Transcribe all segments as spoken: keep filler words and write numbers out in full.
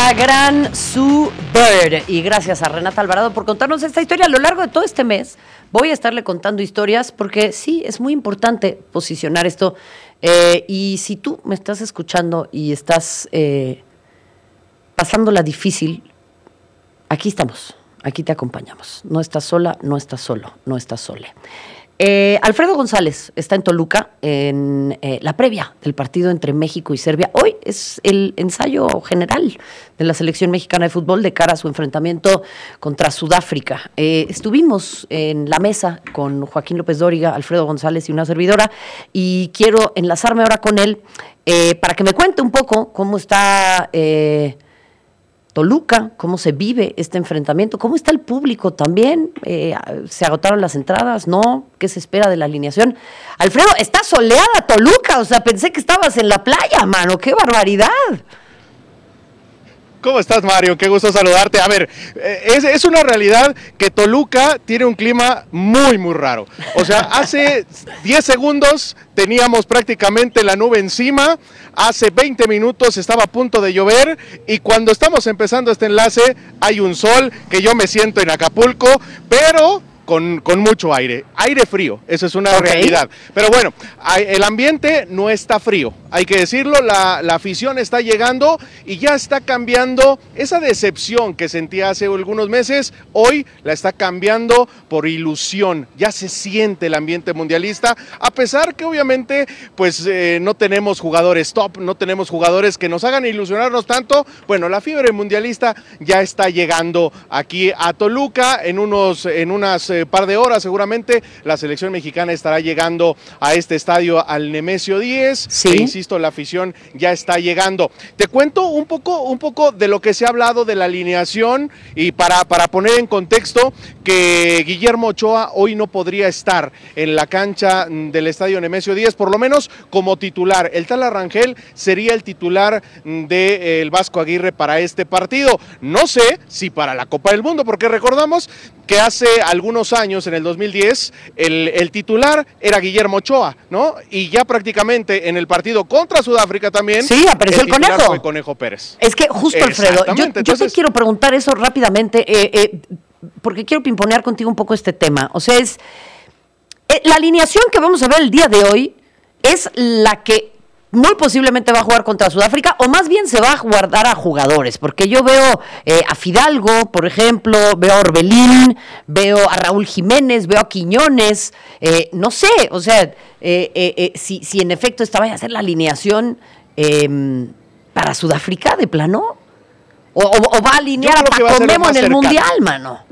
la gran Sue Bird. Y gracias a Renata Alvarado por contarnos esta historia. A lo largo de todo este mes voy a estarle contando historias porque sí, es muy importante posicionar esto. Eh, y si tú me estás escuchando y estás eh, pasándola difícil, aquí estamos, aquí te acompañamos. No estás sola, no estás solo, no estás sole. Eh, Alfredo González está en Toluca en eh, la previa del partido entre México y Serbia. Hoy es el ensayo general de la selección mexicana de fútbol de cara a su enfrentamiento contra Sudáfrica. Eh, estuvimos en la mesa con Joaquín López Dóriga, Alfredo González y una servidora, y quiero enlazarme ahora con él eh, para que me cuente un poco cómo está Eh, Toluca, cómo se vive este enfrentamiento, cómo está el público también, eh, se agotaron las entradas, ¿no? ¿Qué se espera de la alineación? Alfredo, está soleada Toluca, o sea, pensé que estabas en la playa, mano, qué barbaridad. ¿Cómo estás, Mario? Qué gusto saludarte. A ver, es, es una realidad que Toluca tiene un clima muy, muy raro. O sea, hace diez segundos teníamos prácticamente la nube encima, hace veinte minutos estaba a punto de llover y cuando estamos empezando este enlace hay un sol que yo me siento en Acapulco, pero Con, con mucho aire, aire frío, eso es una okay. realidad. Pero bueno, el ambiente no está frío, hay que decirlo, la, la afición está llegando y ya está cambiando esa decepción que sentía hace algunos meses, hoy la está cambiando por ilusión, ya se siente el ambiente mundialista, a pesar que obviamente pues eh, no tenemos jugadores top, no tenemos jugadores que nos hagan ilusionarnos tanto, bueno, la fiebre mundialista ya está llegando aquí a Toluca, en, unos, en unas eh, par de horas seguramente la selección mexicana estará llegando a este estadio al Nemesio diez, sí. E insisto, la afición ya está llegando. Te cuento un poco, un poco de lo que se ha hablado de la alineación y para, para poner en contexto que Guillermo Ochoa hoy no podría estar en la cancha del estadio Nemesio diez, por lo menos como titular. El Tala Rangel sería el titular del Vasco Aguirre para este partido. No sé si para la Copa del Mundo, porque recordamos que hace algunos años, en el dos mil diez, el, el titular era Guillermo Ochoa, ¿no? Y ya prácticamente en el partido contra Sudáfrica también, sí, apareció el, el titular Conejo. fue Conejo Pérez. Es que justo, Alfredo, yo, yo Entonces, te quiero preguntar eso rápidamente, eh, eh, porque quiero pimponear contigo un poco este tema. O sea, es eh, la alineación que vamos a ver el día de hoy es la que muy posiblemente va a jugar contra Sudáfrica, o más bien se va a guardar a jugadores, porque yo veo eh, a Fidalgo, por ejemplo, veo a Orbelín, veo a Raúl Jiménez, veo a Quiñones, eh, no sé, o sea, eh, eh, eh, si, si en efecto esta vaya a ser la alineación eh, para Sudáfrica, de plano, o, o, o va a alinear a Paco Memo en el cercano. Mundial, mano.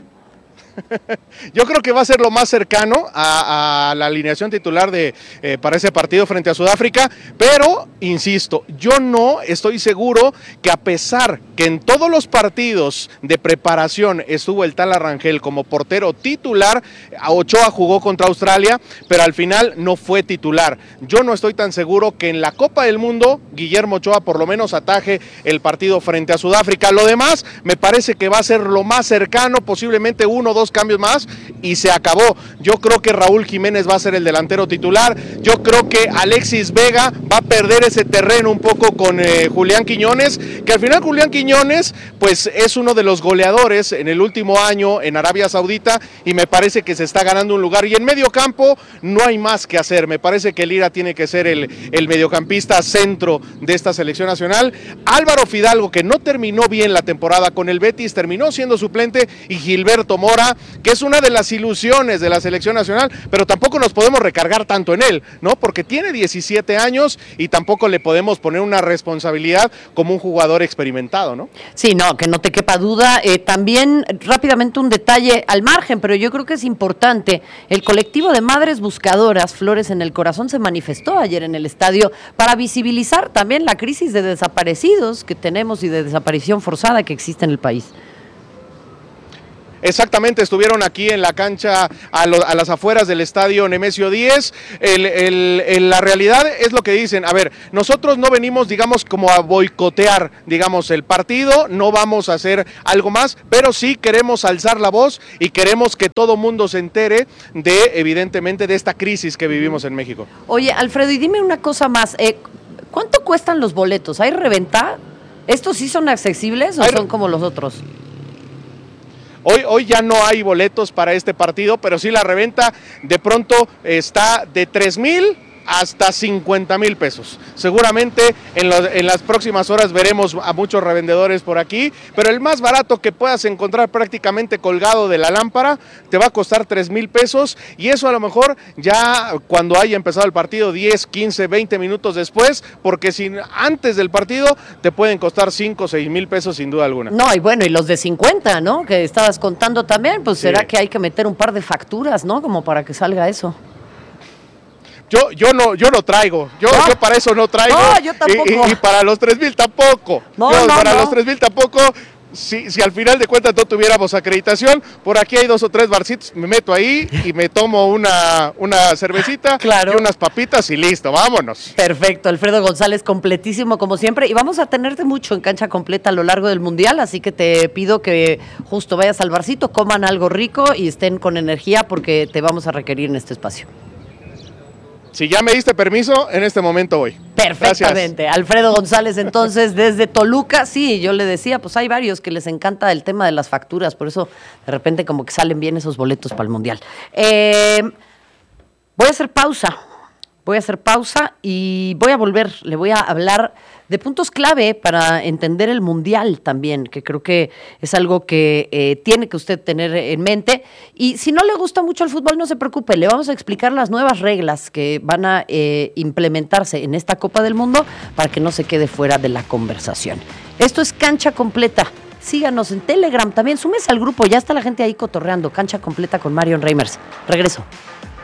Yo creo que va a ser lo más cercano a, a la alineación titular de, eh, para ese partido frente a Sudáfrica, pero, insisto, yo no estoy seguro que a pesar que en todos los partidos de preparación estuvo el Tala Rangel como portero titular, Ochoa jugó contra Australia, pero al final no fue titular. Yo no estoy tan seguro que en la Copa del Mundo Guillermo Ochoa por lo menos ataje el partido frente a Sudáfrica. Lo demás me parece que va a ser lo más cercano, posiblemente uno o dos cambios más y se acabó. Yo creo que Raúl Jiménez va a ser el delantero titular, yo creo que Alexis Vega va a perder ese terreno un poco con eh, Julián Quiñones, que al final Julián Quiñones pues es uno de los goleadores en el último año en Arabia Saudita y me parece que se está ganando un lugar y en medio campo no hay más que hacer, me parece que Lira tiene que ser el, el mediocampista centro de esta selección nacional. Álvaro Fidalgo, que no terminó bien la temporada con el Betis, terminó siendo suplente, y Gilberto Mora, que es una de las ilusiones de la selección nacional, pero tampoco nos podemos recargar tanto en él, ¿no? Porque tiene diecisiete años y tampoco le podemos poner una responsabilidad como un jugador experimentado, ¿no? Sí, no, que no te quepa duda. Eh, también, rápidamente, un detalle al margen, pero yo creo que es importante. El colectivo de Madres Buscadoras, Flores en el Corazón, se manifestó ayer en el estadio para visibilizar también la crisis de desaparecidos que tenemos y de desaparición forzada que existe en el país. Exactamente, estuvieron aquí en la cancha a, lo, a las afueras del estadio Nemesio diez. El, el, el, la realidad es lo que dicen, a ver, nosotros no venimos, digamos, como a boicotear, digamos, el partido, no vamos a hacer algo más, pero sí queremos alzar la voz y queremos que todo mundo se entere de, evidentemente, de esta crisis que vivimos en México. Oye, Alfredo, y dime una cosa más, eh, ¿cuánto cuestan los boletos? ¿Hay reventa? ¿Estos sí son accesibles o Ay, son como los otros? Hoy, hoy ya no hay boletos para este partido, pero sí la reventa de pronto está de tres mil hasta cincuenta mil pesos. Seguramente en, lo, en las próximas horas veremos a muchos revendedores por aquí, pero el más barato que puedas encontrar prácticamente colgado de la lámpara te va a costar tres mil pesos, y eso a lo mejor ya cuando haya empezado el partido diez, quince, veinte minutos después, porque si antes del partido te pueden costar cinco, seis mil pesos sin duda alguna. No, y bueno, y los de cincuenta, ¿no? Que estabas contando también, pues sí. Será que hay que meter un par de facturas, ¿no? Como para que salga eso. Yo, yo no, yo no traigo, yo, no. yo para eso no traigo. No, yo tampoco. Y, y, y para los tres mil tampoco. No, yo, no, para no. los tres mil tampoco. Si, si al final de cuentas no tuviéramos acreditación, por aquí hay dos o tres barcitos, me meto ahí y me tomo una, una cervecita claro. y unas papitas y listo, vámonos. Perfecto, Alfredo González, completísimo como siempre, y vamos a tenerte mucho en Cancha Completa a lo largo del Mundial, así que te pido que justo vayas al barcito, coman algo rico y estén con energía porque te vamos a requerir en este espacio. Si ya me diste permiso, en este momento voy. Perfectamente. Gracias. Alfredo González, entonces, desde Toluca. Sí, yo le decía, pues hay varios que les encanta el tema de las facturas, por eso de repente como que salen bien esos boletos para el Mundial. Eh, voy a hacer pausa. Voy a hacer pausa y voy a volver. Le voy a hablar de puntos clave para entender el Mundial también, que creo que es algo que eh, tiene que usted tener en mente. Y si no le gusta mucho el fútbol, no se preocupe. Le vamos a explicar las nuevas reglas que van a eh, implementarse en esta Copa del Mundo para que no se quede fuera de la conversación. Esto es Cancha Completa. Síganos en Telegram también. Súmese al grupo. Ya está la gente ahí cotorreando. Cancha Completa con Marion Reimers. Regreso.